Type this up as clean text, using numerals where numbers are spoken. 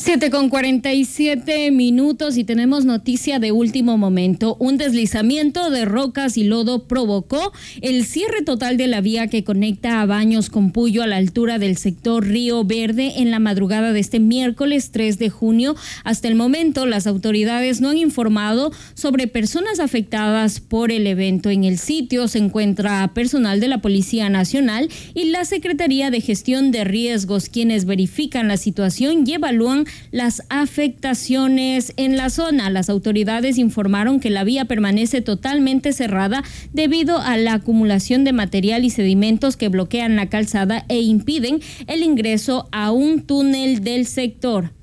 7:47 y tenemos noticia de último momento. Un deslizamiento de rocas y lodo provocó el cierre total de la vía que conecta a Baños con Puyo a la altura del sector Río Verde en la madrugada de este miércoles 3 de junio. Hasta el momento, las autoridades no han informado sobre personas afectadas por el evento. En el sitio se encuentra personal de la Policía Nacional y la Secretaría de Gestión de Riesgos, quienes verifican la situación y evalúan las afectaciones en la zona. Las autoridades informaron que la vía permanece totalmente cerrada debido a la acumulación de material y sedimentos que bloquean la calzada e impiden el ingreso a un túnel del sector.